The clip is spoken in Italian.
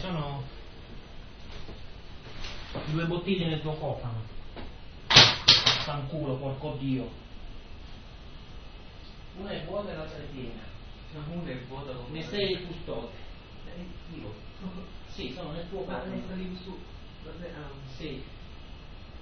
sono 2 bottiglie nel tuo cofano. Fanculo, porco Dio. Una è vuota e l'altra è piena. Una è vuota. Ne sei il custode. Io? Sì, sono nel tuo cofano. Ne sta lì su. Sì.